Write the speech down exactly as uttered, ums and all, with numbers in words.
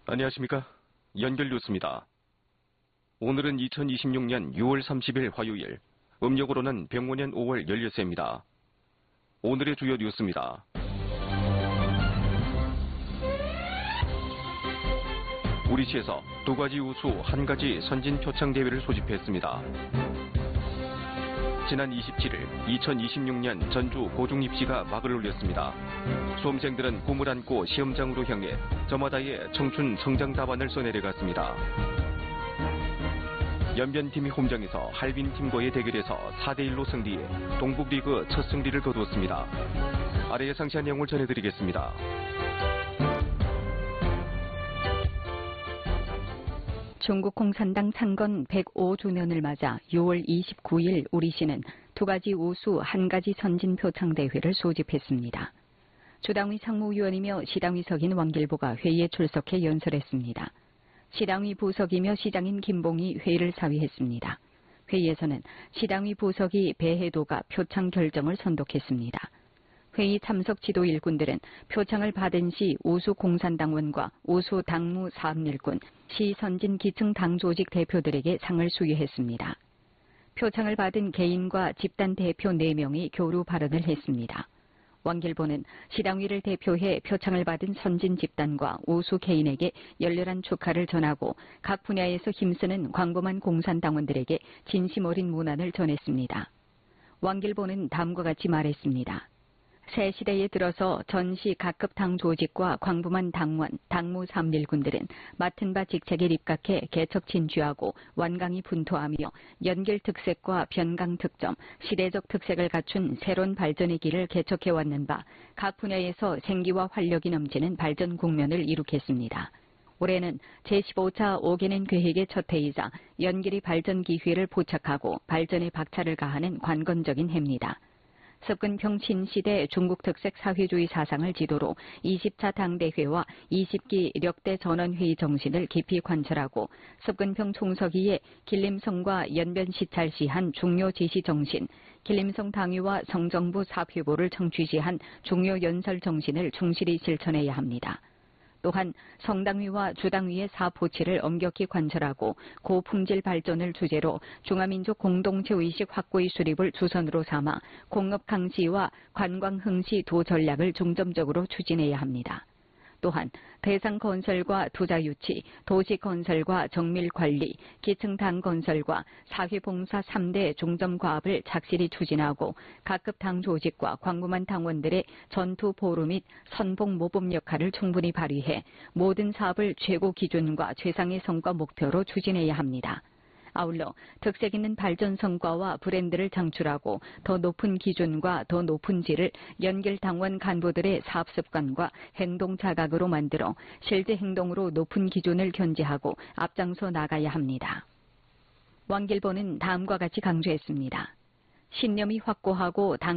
안녕하십니까? 연결 뉴스입니다. 오늘은 이천이십육 년 유월 삼십일 화요일, 음력으로는 병오년 오월 열여섯입니다. 오늘의 주요 뉴스입니다. 우리시에서 두 가지 우수, 한 가지 선진 표창 대회를 소집했습니다. 지난 이십칠일 이천이십육 년 전주 고중 입시가 막을 올렸습니다. 수험생들은 꿈을 안고 시험장으로 향해 저마다의 청춘 성장 답안을 써내려갔습니다. 연변팀이 홈장에서 할빈팀과의 대결에서 사 대 일로 승리해 동북리그 첫 승리를 거두었습니다. 아래에 상세한 내용을 전해드리겠습니다. 중국 공산당 창건 백오 주년을 맞아 유월 이십구일 우리시는 두 가지 우수, 한 가지 선진 표창 대회를 소집했습니다. 주당위 상무위원이며 시당위 석인 왕길보가 회의에 출석해 연설했습니다. 시당위 부석이며 시장인 김봉이 회의를 사위했습니다. 회의에서는 시당위 부석이 배해도가 표창 결정을 선독했습니다. 회의 참석 지도 일꾼들은 표창을 받은 시 우수 공산당원과 우수 당무 사업일꾼, 시 선진 기층 당 조직 대표들에게 상을 수여했습니다. 표창을 받은 개인과 집단 대표 네 명이 교류 발언을 했습니다. 왕길보는 시당위를 대표해 표창을 받은 선진 집단과 우수 개인에게 열렬한 축하를 전하고 각 분야에서 힘쓰는 광범한 공산당원들에게 진심 어린 문안을 전했습니다. 왕길보는 다음과 같이 말했습니다. 새 시대에 들어서 전시 각급 당 조직과 광범한 당원, 당무 삼일군들은 맡은 바 직책에 입각해 개척 진취하고 완강히 분투하며 연결 특색과 변강 특점, 시대적 특색을 갖춘 새로운 발전의 길을 개척해 왔는 바 각 분야에서 생기와 활력이 넘치는 발전 국면을 이룩했습니다. 올해는 제십오 차 오 개년 계획의 첫 해이자 연길이 발전 기회를 포착하고 발전의 박차를 가하는 관건적인 해입니다. 습근평 신시대 중국 특색 사회주의 사상을 지도로 이십 차 당대회와 이십 기 력대 전원회의 정신을 깊이 관철하고 습근평 총서기에 길림성과 연변시찰시한 중요 지시 정신, 길림성 당위와 성정부 사회보를 청취시한 중요 연설 정신을 충실히 실천해야 합니다. 또한 성당위와 주당위의 사포치를 엄격히 관철하고 고품질 발전을 주제로 중화민족 공동체의식 확고의 수립을 주선으로 삼아 공업 강시와 관광 흥시 두 전략을 중점적으로 추진해야 합니다. 또한 대상 건설과 투자 유치, 도시 건설과 정밀 관리, 기층당 건설과 사회봉사 삼 대 중점 과업을 착실히 추진하고 각급 당 조직과 광범한 당원들의 전투 보루 및 선봉 모범 역할을 충분히 발휘해 모든 사업을 최고 기준과 최상의 성과 목표로 추진해야 합니다. 아울러 특색 있는 발전 성과와 브랜드를 창출하고 더 높은 기준과 더 높은 질을 연결 당원 간부들의 사업 습관과 행동 자각으로 만들어 실제 행동으로 높은 기준을 견지하고 앞장서 나가야 합니다. 왕길보는 다음과 같이 강조했습니다. 신념이 확고하고 당